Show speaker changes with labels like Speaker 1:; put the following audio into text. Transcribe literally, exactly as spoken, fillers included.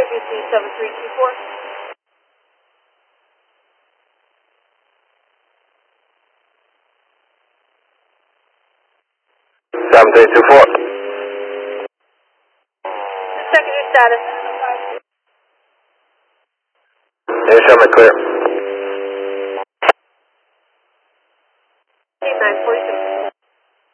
Speaker 1: B C seven three two four.
Speaker 2: seven three two four.
Speaker 1: Check your status.
Speaker 2: You show me clear.